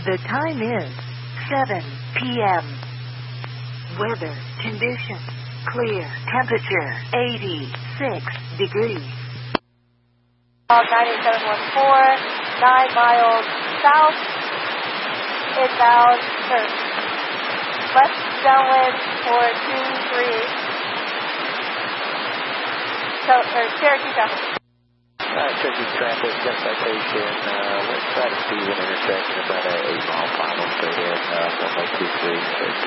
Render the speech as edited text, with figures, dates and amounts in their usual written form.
The time is 7 p.m. Weather conditions clear. Temperature 86 degrees. 9714, 9 miles south, inbound turn. Left downwind for 238. Cherokee traffic. Cherokee traffic, jet citation, let's try to see an intersection about an 8 mile final straight in, 1123.